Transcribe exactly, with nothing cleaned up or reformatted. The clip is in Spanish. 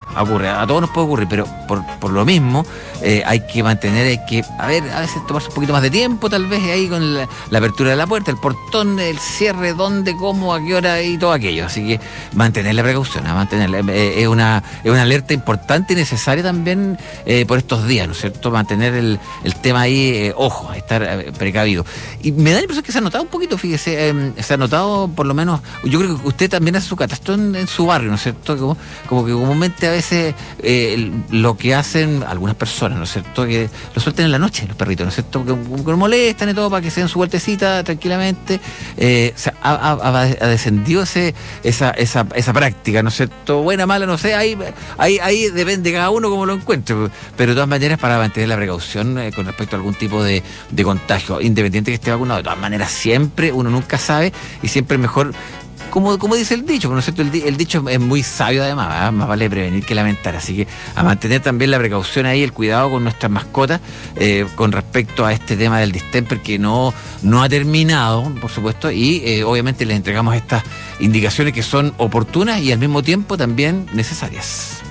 ocurre, a todos nos puede ocurrir, pero por, por lo mismo eh, hay que mantener, hay que, a ver, a veces tomarse un poquito más de tiempo, tal vez ahí con la, la apertura de la puerta, el portón, el cierre, dónde, cómo, a qué hora y todo aquello. Así que mantener la precaución, a mantenerla. Eh, es, una, es una alerta importante y necesaria también eh, por estos días, ¿no es cierto? Mantener el, el tema ahí, eh, ojo, estar eh, precavido. Y me da la impresión que se ha notado un poquito, fíjese, eh, se ha notado por lo menos, yo creo que usted también hace su catastro en, en su barrio, ¿no es cierto? Como, como que comúnmente a veces eh, lo que hacen algunas personas, ¿no es cierto? Que lo suelten en la noche, los perritos, ¿no es cierto? Que, que molestan y todo para que se den su vueltecita tranquilamente. Eh, o sea, ha, ha, ha descendido ese, esa, esa, esa práctica, ¿no es cierto? Buena, mala, no sé, ahí, ahí, ahí depende cada uno como lo encuentre, pero de todas maneras para mantener la precaución eh, con respecto a algún tipo de, de contagio, independiente que esté vacunado, de todas maneras siempre, uno nunca sabe y siempre es mejor. Como, como dice el dicho, ¿no es cierto? El, el dicho es muy sabio además, ¿eh? Más vale prevenir que lamentar, así que a mantener también la precaución ahí, el cuidado con nuestras mascotas eh, con respecto a este tema del distemper que no, no ha terminado, por supuesto, y eh, obviamente les entregamos estas indicaciones que son oportunas y al mismo tiempo también necesarias.